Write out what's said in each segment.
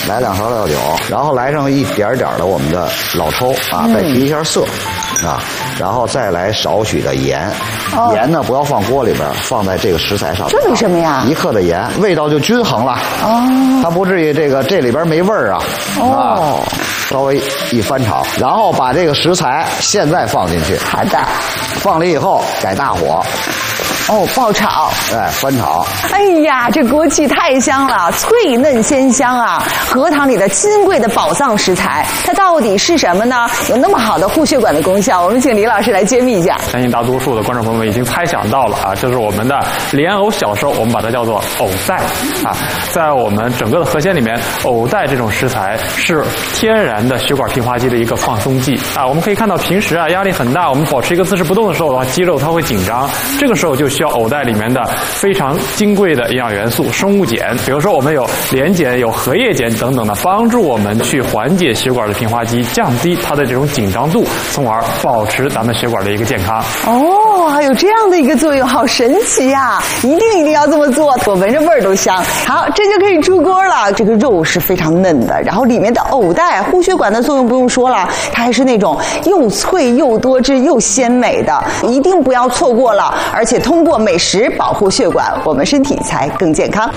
来2勺料酒，然后来上一点点的我们的老抽啊，再提一下色啊，然后再来少许的盐。盐呢不要放锅里边，放在这个食材上。 这为什么呀 ？1克的盐，味道就均衡了。哦，它不至于这里边没味儿啊。哦，稍微一翻炒，然后把这个食材现在放进去。 好的。 放了以后改大火。 哦，爆炒， 哎，翻炒。 哎呀，这锅气太香了，脆嫩鲜香啊！荷塘里的金贵的宝藏食材，它到底是什么呢？有那么好的护血管的功效，我们请李老师来揭秘一下。 相信大多数的观众朋友们已经猜想到了啊，这是我们的莲藕小寿，我们把它叫做藕带啊。在我们整个的河鲜里面，藕带这种食材是天然的血管平滑肌的一个放松剂啊。我们可以看到平时啊压力很大，我们保持一个姿势不动的时候的话，肌肉它会紧张，这个时候就需要藕带里面的非常金贵的营养元素生物碱，比如说我们有莲碱、有荷叶碱等等的，帮助我们去缓解血管的平滑肌，降低它的这种紧张度，从而保持咱们血管的一个健康。 哦，还有这样的一个作用，好神奇呀！一定要这么做，我闻着味儿都香。好，这就可以出锅了。这个肉是非常嫩的，然后里面的藕带护血管的作用不用说了，它还是那种又脆又多汁又鲜美的，一定不要错过了。而且通过美食保护血管，我们身体才更健康。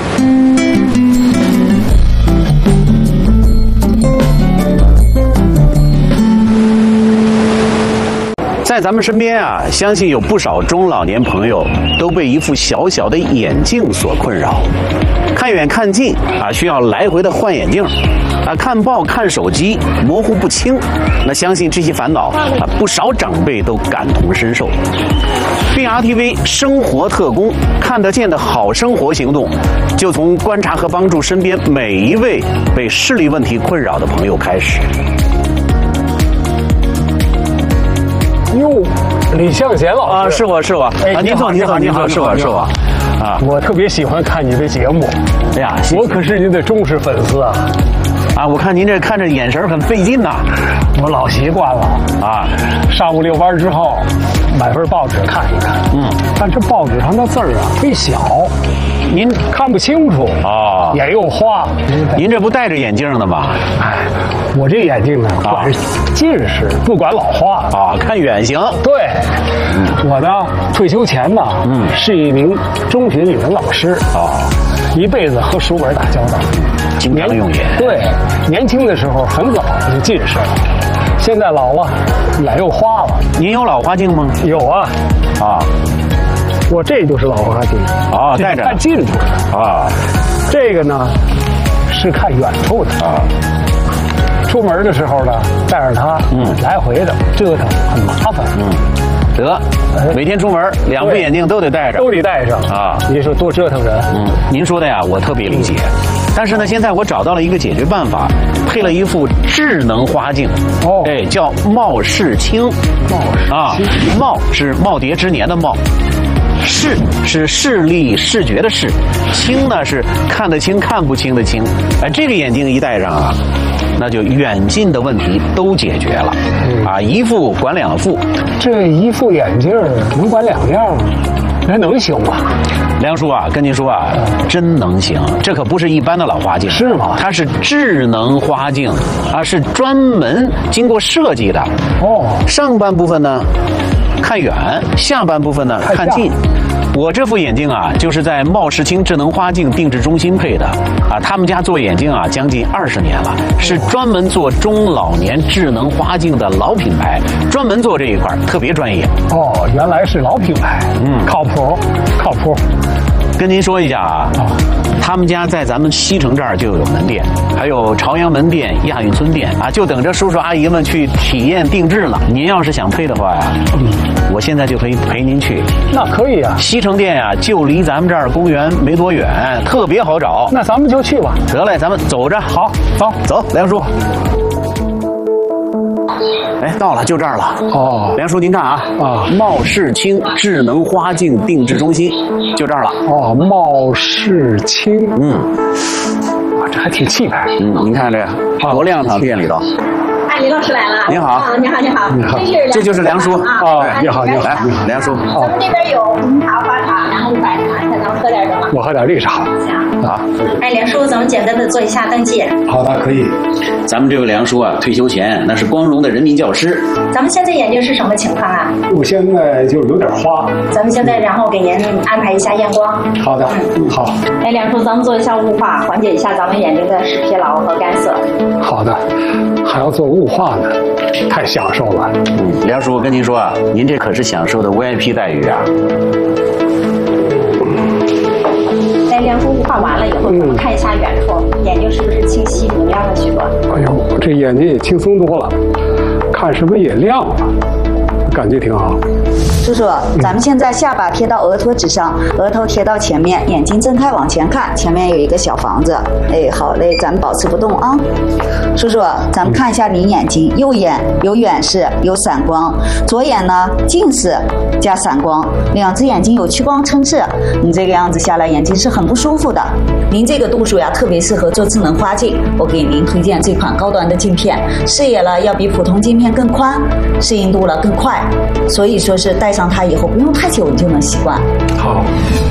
在咱们身边啊，相信有不少中老年朋友都被一副小小的眼镜所困扰，看远看近啊，需要来回的换眼镜啊，看报看手机模糊不清。那相信这些烦恼啊，不少长辈都感同身受。BRTV 生活特工看得见的好生活行动，就从观察和帮助身边每一位被视力问题困扰的朋友开始。 哟，李向贤老师啊，是我啊，您好，是我啊， 我特别喜欢看你的节目， 哎呀， 我可是您的忠实粉丝啊。 啊，我看您这看着眼神很费劲呐。 我老习惯了啊，上午遛弯之后，买份报纸看一看。但这报纸上的字儿啊忒小，您看不清楚啊，眼又花。 您这不戴着眼镜呢吗？ 哎，我这眼镜呢，管是近视，不管老花啊，看远行。 对，我呢退休前呢，是一名中学语文老师啊，一辈子和书本打交道。 经常用眼。 对，年轻的时候很早就近视了，现在老了，眼又花了。 您有老花镜吗？ 有啊，我这就是老花镜啊，戴着看近处的啊。这个呢是看远处的啊。出门的时候呢，带着它，来回的折腾很麻烦。 得，每天出门2副眼镜都得戴着， 都得戴上啊！你说多折腾人。 您说的呀，我特别理解。但是呢，现在我找到了一个解决办法，配了一副智能花镜。哦，哎，叫貌视清。 貌视啊，貌是耄耋之年的貌。视是视力视觉的视，清呢是看得清看不清的清。哎，这个眼镜一戴上啊，那就远近的问题都解决了。啊，一副管2副。 这一副眼镜能管2样吗？那能行吗？ 梁叔啊，跟您说啊，真能行。这可不是一般的老花镜， 是吗？ 它是智能花镜啊，是专门经过设计的。哦，上半部分呢看远，下半部分呢看近。我这副眼镜啊，就是在貌视清智能花镜定制中心配的啊。他们家做眼镜啊，将近20年了，是专门做中老年智能花镜的老品牌，专门做这一块，特别专业。 哦，原来是老品牌，靠谱，靠谱。 跟您说一下啊，他们家在咱们西城这儿就有门店，还有朝阳门店、亚运村店啊，就等着叔叔阿姨们去体验定制呢。您要是想配的话呀，我现在就可以陪您去。 那可以啊， 西城店呀，就离咱们这儿公园没多远，特别好找。 那咱们就去吧。 得嘞，咱们走着。 好， 走，梁叔。哎，到了，就这儿了。哦，梁叔您看啊，貌视清智能花镜定制中心，就这儿了。 哦，貌视清，这还挺气派。 您看这多亮堂，店里头。 李老师来了， 您好， 你好， 这就是梁叔啊，你好， 来，梁叔。 咱们这边有红茶、花茶，然后白茶、菜刀喝点什么？ 我喝点绿茶。 行啊。哎，梁叔，咱们简单的做一下登记。 好的，可以。 咱们这位梁叔啊，退休前那是光荣的人民教师。 咱们现在眼睛是什么情况啊？ 我现在就是有点花。 咱们现在然后给您安排一下验光。 好的，好。 哎，梁叔，咱们做一下雾化，缓解一下咱们眼睛的视疲劳和干涩。 好的，还要做雾化呢，太享受了。 梁叔，我跟您说啊，您这可是享受的 VIP 待遇啊。 在梁叔雾化完了以后，咱们看一下远处，眼睛是不是清晰明亮了许多？ 哎呦，这眼睛也轻松多了，看是不是也亮了？感觉挺好。 叔叔，咱们现在下巴贴到额托之上，额头贴到前面，眼睛睁开往前看，前面有一个小房子。哎，好嘞，咱们保持不动啊。叔叔，咱们看一下您眼睛，右眼有远视，有散光；左眼呢近视加散光，两只眼睛有屈光撑视。你这个样子下来，眼睛是很不舒服的。您这个度数呀，特别适合做智能花镜。我给您推荐这款高端的镜片，视野了要比普通镜片更宽，适应度了更快，所以说是戴上它以后不用太久你就能习惯。 好，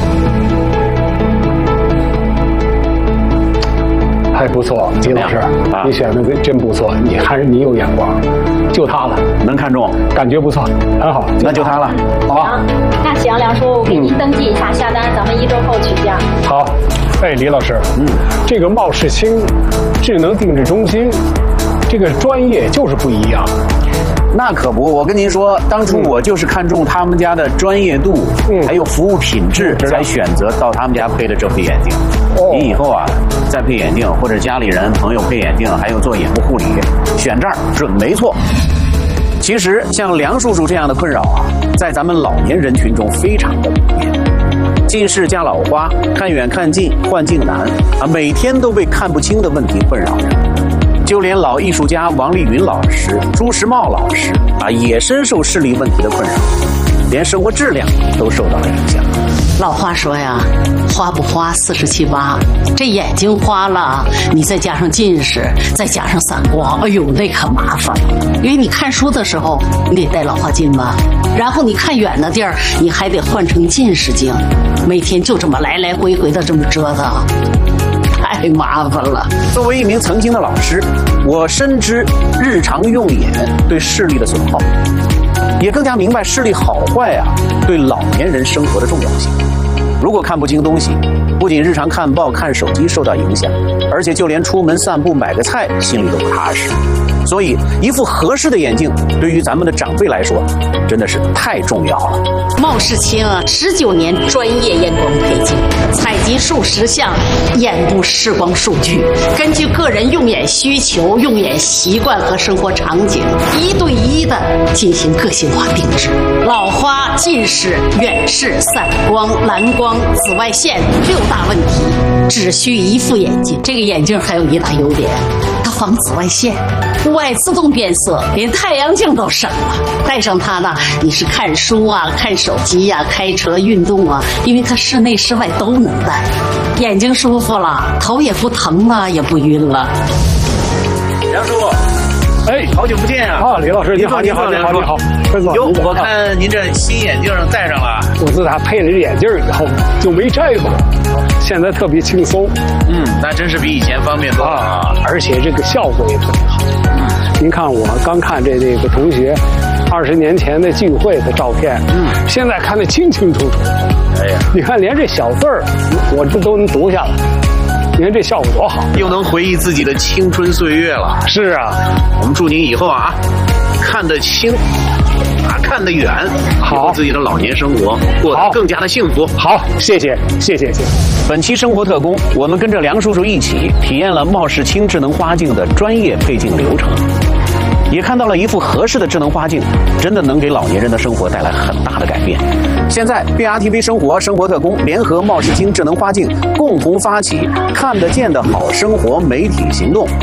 还不错，李老师，你选的真不错，你有眼光，就它了， 能看中， 感觉不错，很好， 那就它了。 好， 那行，梁叔，我给您登记一下，下单，咱们1周后取件。 好，哎，李老师，这个茂世清智能定制中心，这个专业就是不一样。 那可不，我跟您说，当初我就是看中他们家的专业度，还有服务品质，才选择到他们家配的这副眼镜。您以后啊，再配眼镜，或者家里人朋友配眼镜，还有做眼部护理，选这儿准没错。其实像梁叔叔这样的困扰啊，在咱们老年人群中非常的普遍。近视加老花，看远看近，换镜难啊，每天都被看不清的问题困扰着。就连老艺术家王丽云老师、朱时茂老师啊，也深受视力问题的困扰，连生活质量都受到了影响。 老话说呀，花不花47、8，这眼睛花了，你再加上近视，再加上散光，哎呦，那可麻烦了。因为你看书的时候，你得戴老花镜吧，然后你看远的地儿，你还得换成近视镜，每天就这么来来回回的这么折腾。太麻烦了。 作为一名曾经的老师，我深知日常用眼对视力的损耗，也更加明白视力好坏啊对老年人生活的重要性。如果看不清东西，不仅日常看报、看手机受到影响，而且就连出门散步买个菜心里都不踏实。所以，一副合适的眼镜对于咱们的长辈来说，真的是太重要了。 茂世清19年专业验光配镜，采集数10项眼部视光数据，根据个人用眼需求、用眼习惯和生活场景，1对1的进行个性化定制。老花、近视、远视、散光、蓝光、紫外线6大问题，只需一副眼镜。这个眼镜还有一大优点，它防紫外线，户外自动变色，连太阳镜都省了。戴上它呢，你是看书啊、看手机呀、开车、运动啊，因为它室内室外都能戴，眼睛舒服了，头也不疼了，也不晕了。 梁叔， 哎， 好久不见啊！ 啊，李老师，你好，你好，你好，你好。 哟，我看您这新眼镜戴上了。 我自打配了这眼镜以后就没摘过，现在特别轻松。 那真是比以前方便多了啊！ 而且这个效果也特别好。您看我刚看这个同学20年前的聚会的照片，现在看得清清楚楚。 哎呀， 你看连这小字儿，我这都能读下来。你看这效果多好， 又能回忆自己的青春岁月了。 是啊， 我们祝您以后啊，看得清，看得远，好，自己的老年生活过得更加的幸福。 好，谢谢。 本期生活特工，我们跟着梁叔叔一起体验了茂世清智能花镜的专业配镜流程，也看到了一副合适的智能花镜真的能给老年人的生活带来很大的改变。现在 BRTV 生活特工联合茂世清智能花镜共同发起看得见的好生活媒体行动，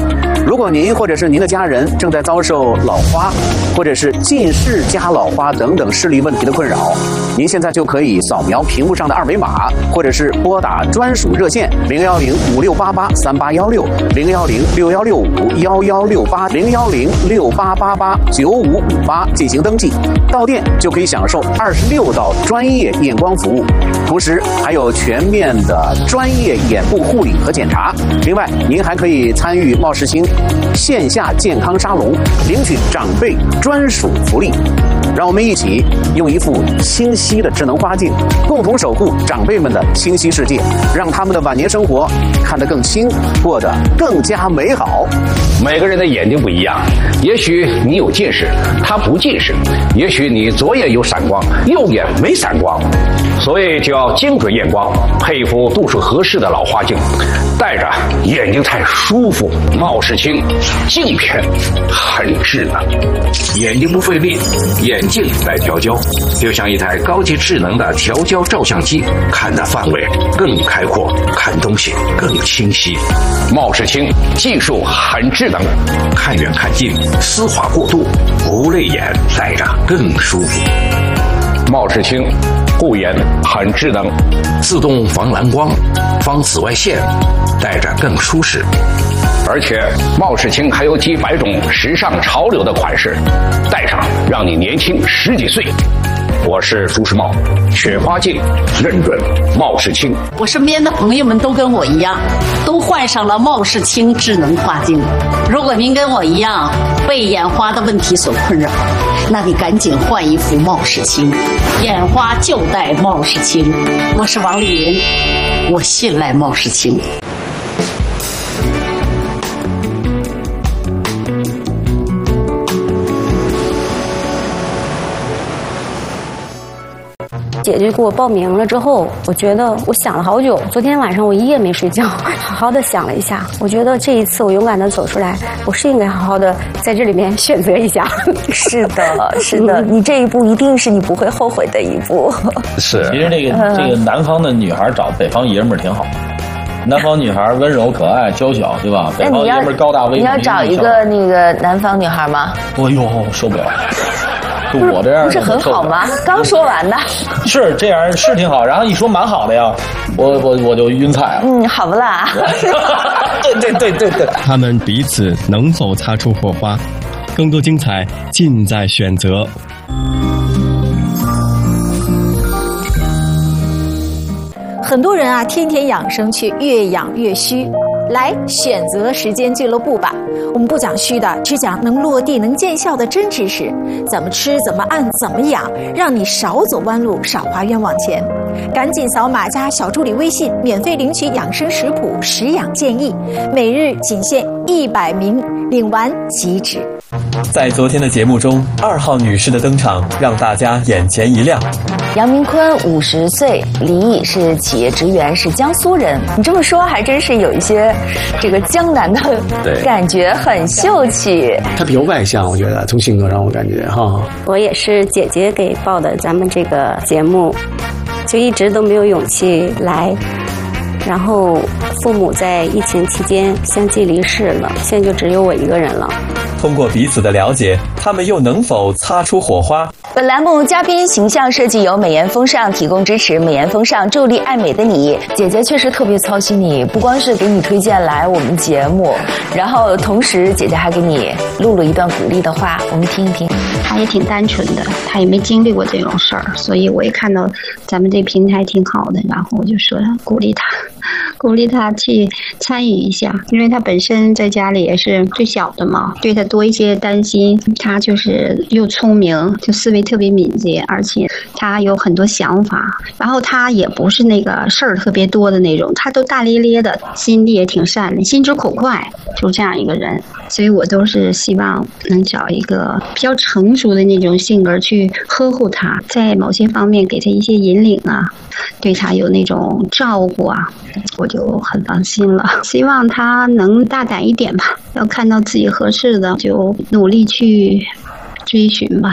如果您或者是您的家人正在遭受老花，或者是近视加老花等等视力问题的困扰，您现在就可以扫描屏幕上的二维码，或者是拨打专属热线010-5688-3816，010-6168-1168，010-6888-9558进行登记。到店就可以享受26道专业验光服务，同时还有全面的专业眼部护理和检查。另外，您还可以参与茂世清线下健康沙龙，领取长辈专属福利。让我们一起用一副清晰的智能花镜，共同守护长辈们的清晰世界，让他们的晚年生活看得更清，过得更加美好。 每个人的眼睛不一样，也许你有近视，他不近视；也许你左眼有散光，右眼没散光。所以就要精准验光，配一副度数合适的老花镜，戴着眼睛才舒服。茂世清镜片很智能， 眼睛不费力，眼镜来调焦，就像一台高级智能的调焦照相机，看的范围更开阔，看东西更清晰。 茂世清技术很智能， 看远看近，丝滑过渡，不累眼，戴着更舒服。 茂世清护眼很智能， 自动防蓝光、防紫外线，戴着更舒适。 而且茂世清还有几百种时尚潮流的款式，戴上让你年轻10几岁。我是朱时茂，雪花镜认准茂世清。 我身边的朋友们都跟我一样，都换上了茂世清智能花镜。如果您跟我一样被眼花的问题所困扰，那你赶紧换一副茂世清，眼花就戴茂世清。我是王丽云，我信赖茂世清。 姐姐给我报名了之后，我觉得我想了好久，昨天晚上我一夜没睡觉，好好的想了一下，我觉得这一次我勇敢的走出来，我是应该好好的在这里面选择一下。 是的，是的，你这一步一定是你不会后悔的一步。 是，其实这个南方的女孩找北方爷们儿挺好。南方女孩温柔可爱娇小，对吧？北方爷们儿高大威猛。 你要找一个那个南方女孩吗？ 哎呦，受不了！就我这样不是很好吗？刚说完的。 是这样，是挺好。然后一说蛮好的呀，我就晕菜了。 好不啦？ 对。 他们彼此能否擦出火花？更多精彩尽在选择。 很多人啊，天天养生却越养越虚。来选择时间俱乐部吧，我们不讲虚的，只讲能落地能见效的真知识，怎么吃怎么按怎么养，让你少走弯路少花冤枉钱。赶紧扫码加小助理微信，免费领取养生食谱食养建议，每日仅限100名，领完即止。 在昨天的节目中，2号女士的登场让大家眼前一亮。 杨明坤50岁，离异，是企业职员，是江苏人。你这么说还真是有一些这个江南的感觉，很秀气。 他比较外向，我觉得从性格上我感觉哈。 我也是姐姐给报的咱们这个节目，就一直都没有勇气来。然后父母在疫情期间相继离世了，现在就只有我一个人了。 通过彼此的了解，他们又能否擦出火花？ 本栏目嘉宾形象设计由美颜风尚提供支持，美颜风尚助力爱美的你。姐姐确实特别操心你，不光是给你推荐来我们节目，然后同时姐姐还给你录了一段鼓励的话，我们听一听。 他也挺单纯的，他也没经历过这种事儿，所以我也看到咱们这平台挺好的，然后我就说鼓励他去参与一下，因为他本身在家里也是最小的嘛，对他多一些担心。他就是又聪明，就思维特别敏捷，而且他有很多想法，然后他也不是那个事儿特别多的那种，他都大咧咧的，心地也挺善良，心直口快，就这样一个人。所以我都是希望能找一个比较成熟的那种性格去呵护他，在某些方面给他一些引领啊，对他有那种照顾啊，我就很放心了。希望他能大胆一点吧，要看到自己合适的就努力去追寻吧。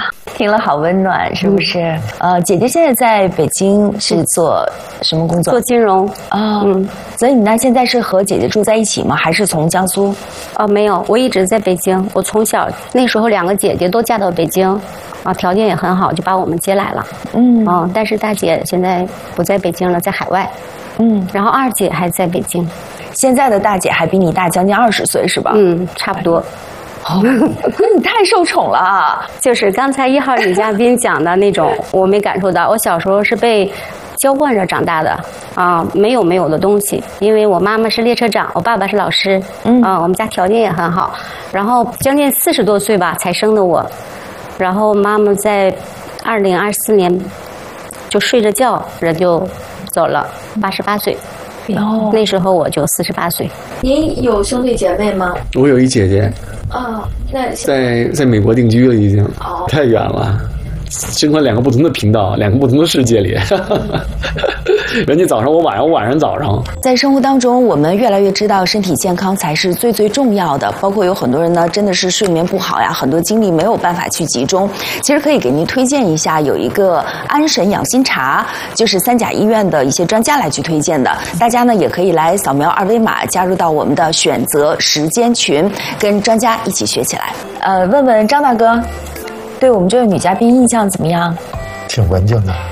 听了好温暖，是不是？姐姐现在在北京是做什么工作？ 做金融啊。所以你那现在是和姐姐住在一起吗？还是从江苏？ 没有，我一直在北京。我从小那时候2个姐姐都嫁到北京，条件也很好，就把我们接来了。但是大姐现在不在北京了，在海外。然后2姐还在北京。 现在的大姐还比你大将近20岁，是吧？ 差不多。 那你太受宠了。 就是刚才1号女嘉宾讲的那种，我没感受到。我小时候是被娇惯着长大的没有的东西。因为我妈妈是列车长，我爸爸是老师，我们家条件也很好。然后将近40多岁吧才生的我，然后妈妈在2024年就睡着觉人就走了，88岁。那时候我就48岁。 您有兄弟姐妹吗？ 我有一姐姐。 那在美国定居了，已经太远了，生活2个不同的频道，2个不同的世界里。人家早上我晚上，我晚上早上。 在生活当中，我们越来越知道身体健康才是最重要的。包括有很多人呢，真的是睡眠不好呀，很多精力没有办法去集中。其实可以给您推荐一下，有一个安神养心茶，就是3甲医院的一些专家来去推荐的。大家呢也可以来扫描2维码，加入到我们的选择时间群，跟专家一起学起来。问问张大哥，对我们这位女嘉宾印象怎么样？ 挺文静的。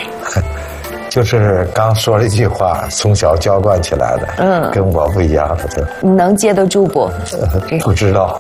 就是刚说了一句话，从小娇惯起来的，跟我不一样的。 你能接得住不？ 不知道。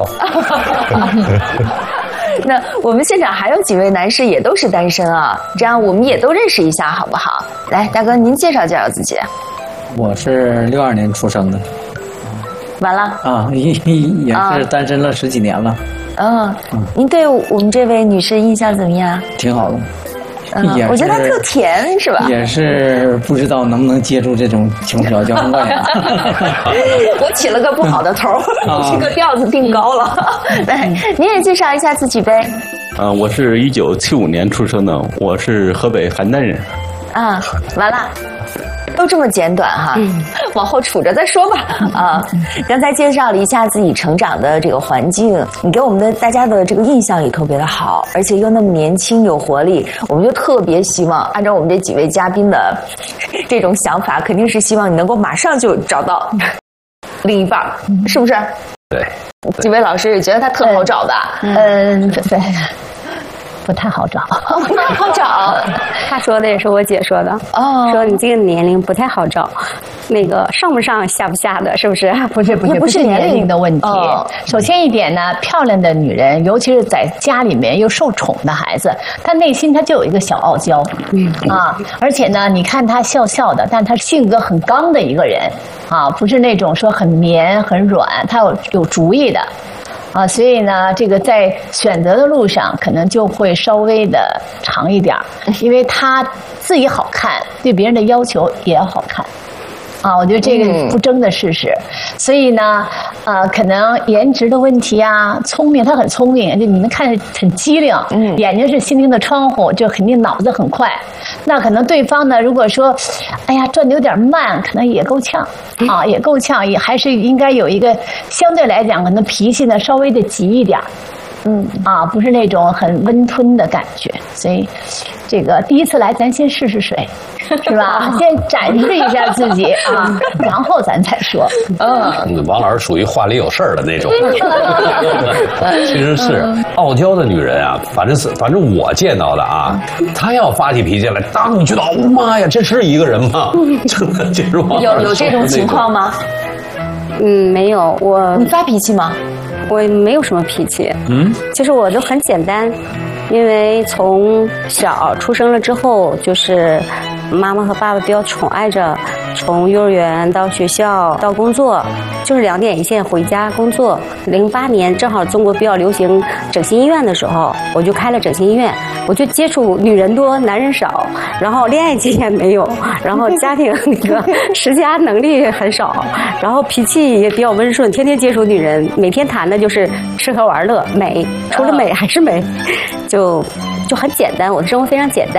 那我们现场还有几位男士也都是单身啊，这样我们也都认识一下好不好？来，大哥您介绍介绍自己。 我是62年出生的。 完了也是单身了10几年了。 您对我们这位女士印象怎么样？ 挺好的。 我觉得她特甜，是吧？ 也是不知道能不能接住这种轻佻娇生惯养。 我起了个不好的头，这个调子定高了。来，您也介绍一下自己呗。 我是1975年出生的，我是河北邯郸人。 完了。都这么简短哈，往后杵着再说吧。刚才介绍了一下自己成长的这个环境，你给我们的大家的这个印象也特别的好，而且又那么年轻有活力，我们就特别希望按照我们这几位嘉宾的这种想法，肯定是希望你能够马上就找到另一半，是不是？ 对。 几位老师也觉得他特好找的。 对。不太好找， 不太好找。 他说的也是我姐说的说你这个年龄不太好找，那个上不上下不下的，是不是？ 不是年龄的问题。首先一点呢，漂亮的女人，尤其是在家里面又受宠的孩子，她内心她就有一个小傲娇，而且呢，你看她笑笑的，但她性格很刚的一个人不是那种说很绵很软，她有主意的。所以呢，这个在选择的路上可能就会稍微的长一点，因为他自己好看，对别人的要求也要好看。我觉得这个不争的事实。所以呢，可能颜值的问题啊，聪明，他很聪明，就你能看着很机灵，眼睛是心灵的窗户，就肯定脑子很快。那可能对方呢，如果说，哎呀，转的有点慢，可能也够呛也够呛，也还是应该有一个相对来讲，可能脾气呢稍微的急一点。不是那种很温吞的感觉，所以这个第一次来，咱先试试水，是吧？先展示一下自己然后咱再说。 王老师属于话里有事儿的那种。其实是傲娇的女人啊，反正我见到的她要发起脾气来，当你觉得妈呀，这是一个人吗？真的，这是有这种情况吗？ 没有， 你发脾气吗？ 我没有什么脾气，其实我都很简单，因为从小出生了之后，就是妈妈和爸爸比较宠爱着，从幼儿园到学校到工作，就是2点一线回家工作。08年正好中国比较流行整形医院的时候，我就开了整形医院，我就接触女人多男人少，然后恋爱经验没有，然后家庭那个持家能力很少，然后脾气也比较温顺，天天接触女人，每天谈的就是吃喝玩乐美，除了美还是美，就很简单，我的生活非常简单。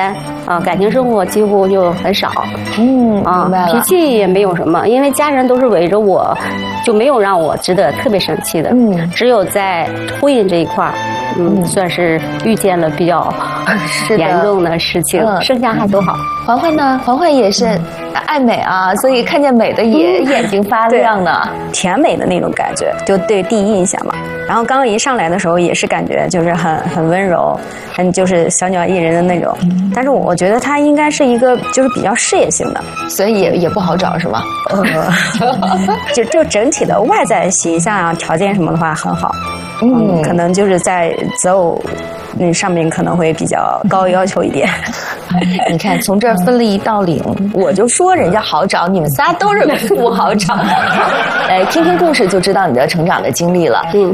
感情生活几乎就很少。 明白了。 脾气也没有什么，因为家人都是围着我，就没有让我值得特别生气的。只有在婚姻这一块儿，算是遇见了比较严重的事情，剩下还都好。 环环呢？环环也是爱美啊，所以看见美的也眼睛发亮呢， 甜美的那种感觉，就对第一印象嘛。然后刚刚一上来的时候也是感觉就是很温柔，就是小鸟依人的那种。但是我觉得他应该是一个就是比较事业性的， 所以也不好找是吧？ 就整体的外在形象啊条件什么的话很好，可能就是在择偶上面可能会比较高要求一点。 你看，从这儿分了一道岭，我就说人家好找，你们仨都是不好找。听听故事就知道你的成长的经历了。